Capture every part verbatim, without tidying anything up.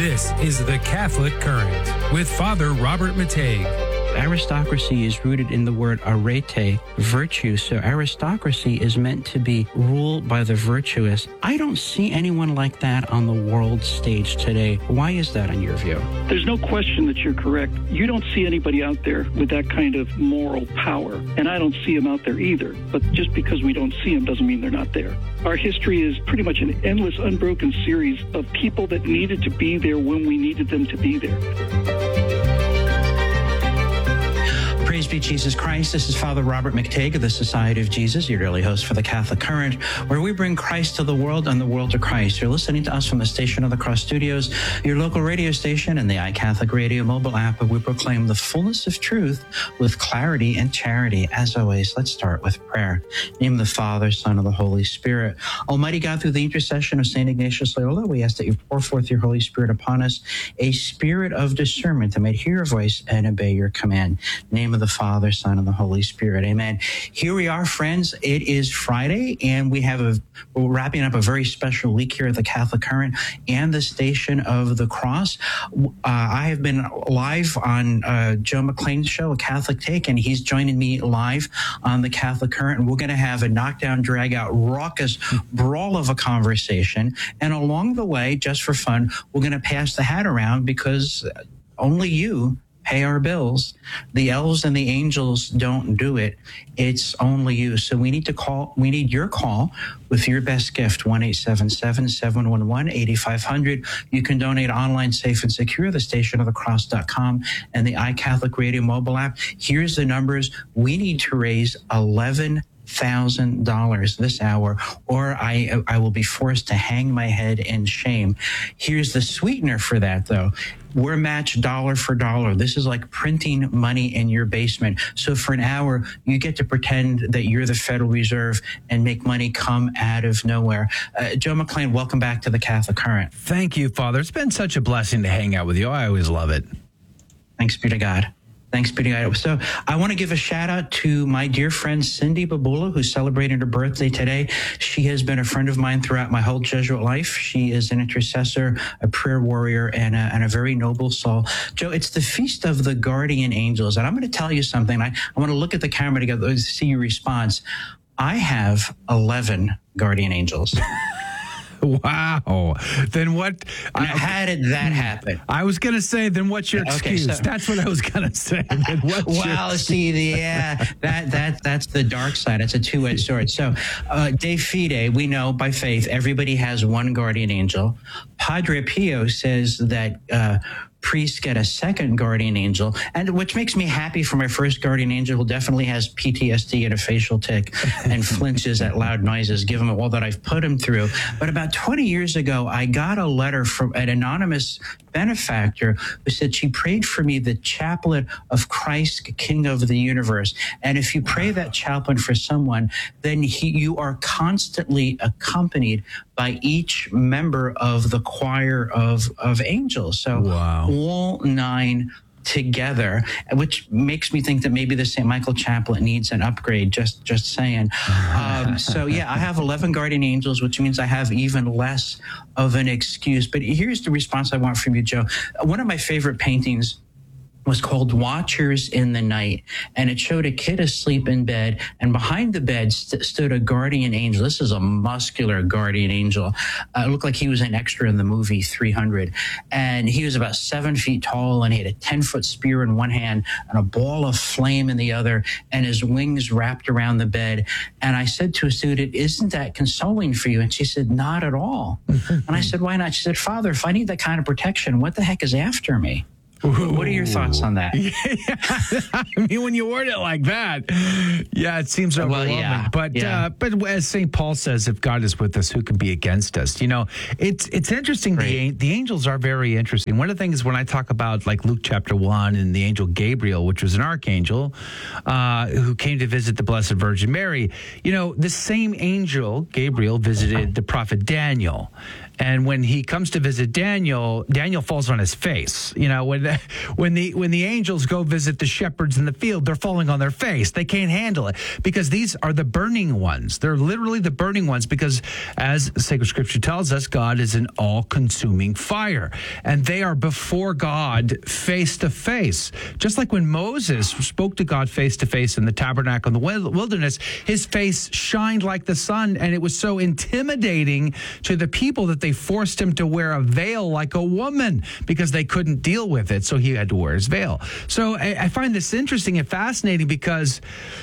This is The Catholic Current with Father Robert Matei. Aristocracy is rooted in the word arete, virtue. So aristocracy is meant to be ruled by the virtuous. I don't see anyone like that on the world stage today. Why is that in your view? There's no question that you're correct. You don't see anybody out there with that kind of moral power, and I don't see them out there either. But just because we don't see them doesn't mean they're not there. Our history is pretty much an endless, unbroken series of people that needed to be there when we needed them to be there. Praise be Jesus Christ. This is Father Robert McTague of the Society of Jesus, your daily host for the Catholic Current, where we bring Christ to the world and the world to Christ. You're listening to us from the Station of the Cross Studios, your local radio station, and the iCatholic Radio mobile app, where we proclaim the fullness of truth with clarity and charity. As always, let's start with prayer. In the name of the Father, Son, and the Holy Spirit. Almighty God, through the intercession of Saint Ignatius Loyola, we ask that you pour forth your Holy Spirit upon us, a spirit of discernment that may hear your voice and obey your command. In the name of the Father, Son, and the Holy Spirit. Amen. Here we are, friends. It is Friday, and we have a we're wrapping up a very special week here at the Catholic Current and the Station of the Cross. Uh, I have been live on uh, Joe McClain's show, A Catholic Take, and he's joining me live on the Catholic Current. And we're going to have a knockdown, drag-out, raucous brawl of a conversation. And along the way, just for fun, we're going to pass the hat around because only you pay our bills. The elves and the angels don't do it. It's only you. So we need to call, we need your call with your best gift, one eight seven seven, seven one one, eight five zero zero. You can donate online, safe and secure, the station of the cross dot com and the iCatholic Radio mobile app. Here's the numbers. We need to raise eleven thousand dollars this hour, or I I will be forced to hang my head in shame. Here's the sweetener for that, though. We're matched dollar for dollar. This is like printing money in your basement. So for an hour, you get to pretend that you're the Federal Reserve and make money come out of nowhere. Uh, Joe McClain, welcome back to the Catholic Current. Thank you, Father. It's been such a blessing to hang out with you. I always love it. Thanks be to God. Thanks be to God. So I want to give a shout out to my dear friend Cindy Babula, who's celebrating her birthday today. She has been a friend of mine throughout my whole Jesuit life. She is an intercessor, a prayer warrior, and a, and a very noble soul. Joe, it's the Feast of the Guardian Angels. And I'm going to tell you something. I, I want to look at the camera to, get, to see your response. I have eleven guardian angels. Wow. Then what? Now, how did that happen? I was going to say, then what's your Okay, excuse? so- That's what I was going to say. Then what's your Well, see, the, yeah, that that that's the dark side. It's a two-edged sword. So, uh, De Fide, we know by faith, everybody has one guardian angel. Padre Pio says that uh, priests get a second guardian angel, and which makes me happy for my first guardian angel, who definitely has P T S D and a facial tic and flinches at loud noises, given all that I've put him through. But about twenty years ago, I got a letter from an anonymous benefactor who said she prayed for me the chaplet of Christ, King of the universe. And if you pray that chaplet for someone, then he, you are constantly accompanied by each member of the choir of, of angels. So Wow. all nine together, which makes me think that maybe the Saint Michael Chaplet needs an upgrade, just just saying. Um, so yeah, I have eleven guardian angels, which means I have even less of an excuse. But here's the response I want from you, Joe. One of my favorite paintings was called Watchers in the Night, and it showed a kid asleep in bed, and behind the bed st- stood a guardian angel. This is a muscular guardian angel. Uh, it looked like he was an extra in the movie three hundred, and he was about seven feet tall, and he had a ten-foot spear in one hand and a ball of flame in the other, and his wings wrapped around the bed. And I said to a student, "Isn't that consoling for you?" And she said, "Not at all." And I said, "Why not?" She said, "Father, if I need that kind of protection, what the heck is after me?" What are your thoughts on that? Yeah. I mean, when you word it like that, yeah, it seems Well, overwhelming. yeah, but yeah. Uh, but as Saint Paul says, if God is with us, who can be against us? You know, it's it's interesting. The, the angels are very interesting. One of the things when I talk about like Luke chapter one and the angel Gabriel, which was an archangel uh, who came to visit the Blessed Virgin Mary, you know, the same angel Gabriel visited the prophet Daniel. And when he comes to visit Daniel, Daniel falls on his face. You know, when the, when the when the angels go visit the shepherds in the field, they're falling on their face. They can't handle it because these are the burning ones. They're literally the burning ones because, as sacred scripture tells us, God is an all-consuming fire. And they are before God face to face. Just like when Moses spoke to God face to face in the tabernacle in the wilderness, his face shined like the sun, and it was so intimidating to the people that they forced him to wear a veil like a woman because they couldn't deal with it. So he had to wear his veil. So I, I find this interesting and fascinating because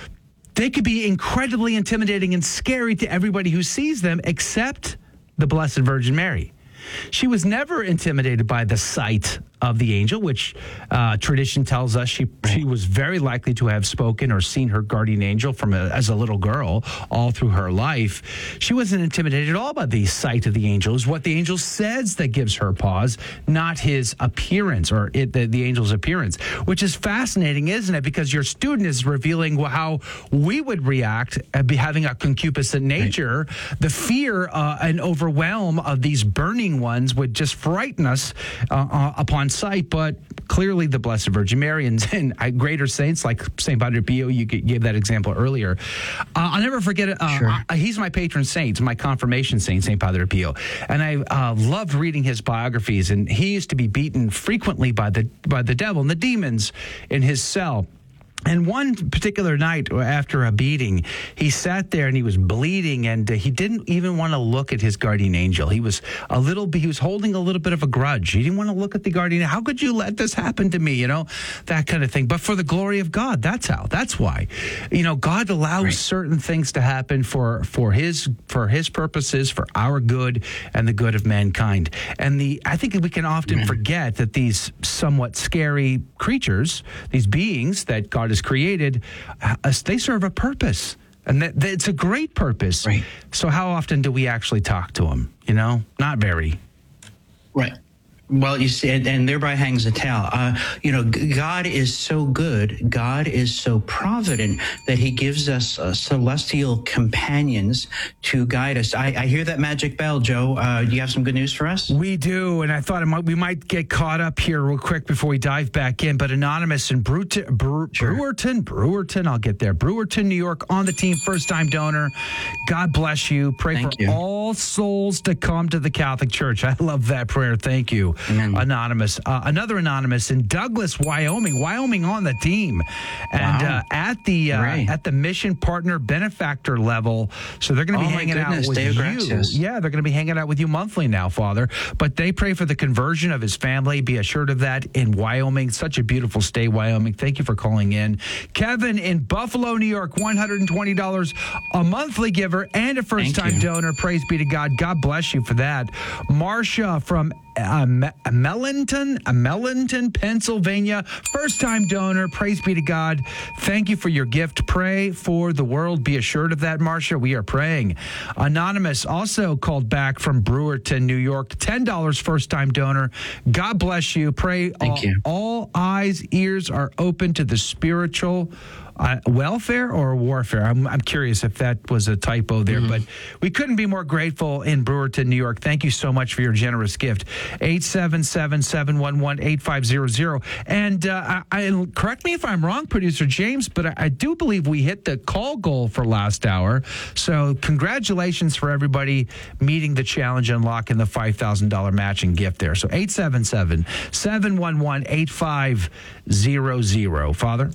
they could be incredibly intimidating and scary to everybody who sees them except the Blessed Virgin Mary. She was never intimidated by the sight of the angel, which uh, tradition tells us she she was very likely to have spoken or seen her guardian angel from a, as a little girl all through her life. She wasn't intimidated at all by the sight of the angel. It's what the angel says that gives her pause, not his appearance or it, the, the angel's appearance, which is fascinating, isn't it? Because your student is revealing how we would react at be having a concupiscent nature. Right. The fear uh, and overwhelm of these burning ones would just frighten us uh, uh, upon sight, but clearly the Blessed Virgin Mary and, and greater saints like Saint Padre Pio, you gave that example earlier. Uh, I'll never forget it. Uh, sure. uh, he's my patron saint, my confirmation saint, Saint Padre Pio. And I uh, loved reading his biographies, and he used to be beaten frequently by the by the devil and the demons in his cell. And one particular night after a beating, he sat there and he was bleeding, and uh, he didn't even want to look at his guardian angel. He was a little, he was holding a little bit of a grudge. He didn't want to look at the guardian. How could you let this happen to me? You know, that kind of thing. But for the glory of God, that's how. That's why. You know, God allows right. certain things to happen for for his for his purposes, for our good and the good of mankind. And the I think we can often mm-hmm. forget that these somewhat scary creatures, these beings that God has created, uh, they serve a purpose, and that, that it's a great purpose. Right. So how often do we actually talk to them? You know, not very. Right. Well, you see, and, and thereby hangs a tale. Uh, you know, God is so good, God is so provident that he gives us uh, celestial companions to guide us. I, I hear that magic bell, Joe. Uh, do you have some good news for us? We do, and I thought it might, we might get caught up here real quick before we dive back in, but Anonymous in Brewerton, Brewer, sure. Brewerton, Brewerton, I'll get there, Brewerton, New York, on the team, first-time donor. God bless you. Pray Thank for you. all souls to come to the Catholic Church. I love that prayer. Thank you. Amen. Anonymous. Uh, another Anonymous in Douglas, Wyoming. Wyoming on the team. And wow. uh, at the uh, right. at the mission partner benefactor level. So they're going to be oh hanging out with Dave you. Gracias. Yeah, they're going to be hanging out with you monthly now, Father. But they pray for the conversion of his family. Be assured of that in Wyoming. Such a beautiful state, Wyoming. Thank you for calling in. Kevin in Buffalo, New York, one hundred twenty dollars a monthly giver and a first-time donor. Praise be to God. God bless you for that. Marcia from Uh, Mellonton, uh, Mellonton, Pennsylvania, first-time donor. Praise be to God. Thank you for your gift. Pray for the world. Be assured of that, Marcia. We are praying. Anonymous also called back from Brewerton, New York. ten dollars first-time donor. God bless you. Pray Thank all, you. all eyes, ears are open to the spiritual Uh, welfare or warfare? I'm, I'm curious if that was a typo there, mm-hmm. but we couldn't be more grateful in Brewerton, New York. Thank you so much for your generous gift. eight seven seven, seven one one, eight five zero zero. And uh, I, I, correct me if I'm wrong, Producer James, but I, I do believe we hit the call goal for last hour. So congratulations for everybody meeting the challenge and locking the five thousand dollars matching gift there. So eight seven seven, seven one one, eight five zero zero. Father?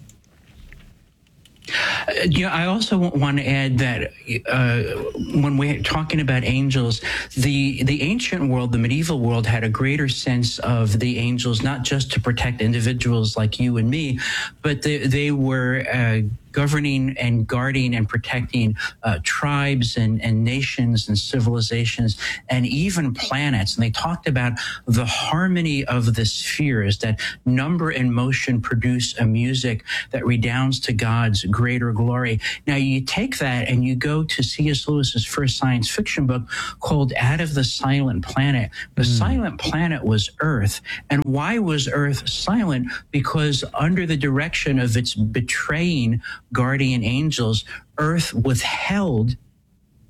Uh, you know, I also want to add that uh, when we're talking about angels, the the ancient world, the medieval world, had a greater sense of the angels, not just to protect individuals like you and me, but they, they were uh, governing and guarding and protecting uh, tribes and, and nations and civilizations and even planets. And they talked about the harmony of the spheres, that number and motion produce a music that redounds to God's greater glory. Now, you take that and you go to C S Lewis's first science fiction book called Out of the Silent Planet. The mm. silent planet was Earth. And why was Earth silent? Because under the direction of its betraying guardian angels, Earth withheld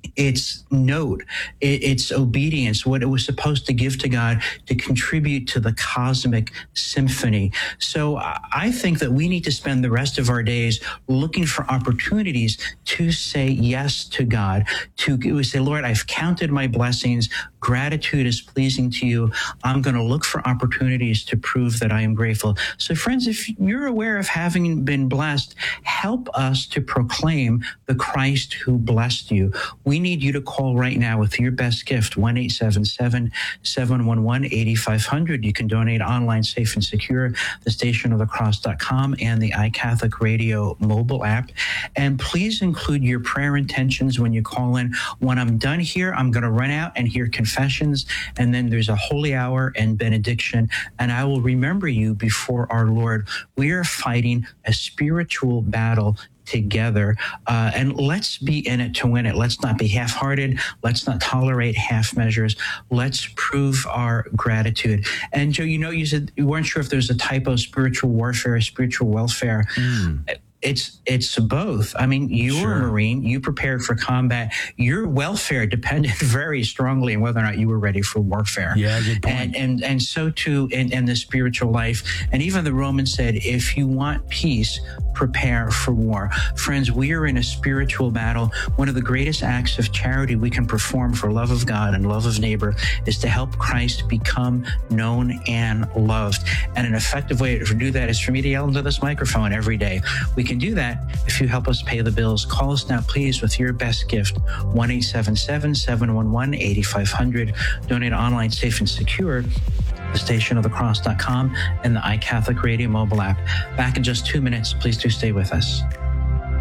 its note, its obedience, what it was supposed to give to God to contribute to the cosmic symphony. So I think that we need to spend the rest of our days looking for opportunities to say yes to God, to say, Lord, I've counted my blessings. Gratitude is pleasing to you. I'm going to look for opportunities to prove that I am grateful. So friends, if you're aware of having been blessed, help us to proclaim the Christ who blessed you. We need you to call right now with your best gift, one eight seven seven, seven one one, eight five zero zero. You can donate online, safe and secure, the station of the cross dot com and the iCatholic Radio mobile app. And please include your prayer intentions when you call in. When I'm done here, I'm going to run out and hear confessions, and then there's a holy hour and benediction, and I will remember you before our Lord. We are fighting a spiritual battle together, uh, and let's be in it to win it. Let's not be half-hearted. Let's not tolerate half measures. Let's prove our gratitude. And Joe, you know, you said you weren't sure if there's a typo, spiritual warfare, spiritual welfare. Mm. It's it's both. I mean, you sure. were a Marine. You prepared for combat. Your welfare depended very strongly on whether or not you were ready for warfare. Yeah, good point. And and, and so too in, in the spiritual life. And even the Romans said, if you want peace, prepare for war. Friends, we are in a spiritual battle. One of the greatest acts of charity we can perform for love of God and love of neighbor is to help Christ become known and loved. And an effective way to do that is for me to yell into this microphone every day. We can do that if you help us pay the bills. Call us now, please, with your best gift, one eight seven seven, seven one one, eight five zero zero. Donate online, safe and secure, the station of the cross dot com and the iCatholic Radio mobile app. Back in just two minutes. Please do stay with us.